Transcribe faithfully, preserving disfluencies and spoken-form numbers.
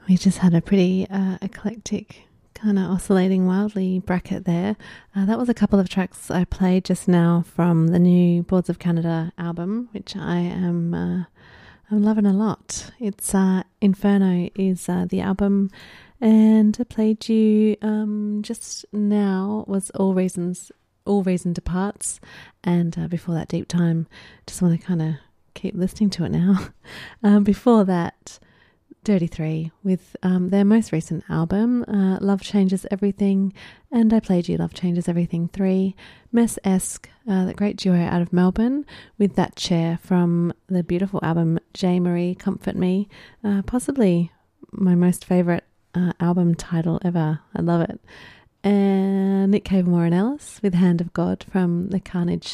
We just had a pretty uh, eclectic, kind of oscillating wildly bracket there. Uh, that was a couple of tracks I played just now from the new Boards of Canada album, which I am uh, I'm loving a lot. It's uh, Inferno is uh, the album, and I played you um, just now was All Reasons, All Reason Departs, and uh, before that Deep Time. Just want to kind of keep listening to it now. um, before that, Dirty Three with um, their most recent album, uh, Love Changes Everything, and I played you Love Changes Everything three. Mess-esque, uh, the great duo out of Melbourne, with That Chair from the beautiful album J. Marie Comfort Me, uh, possibly my most favourite uh, album title ever. I love it. And Nick Cave, Warren Ellis with Hand of God from the Carnage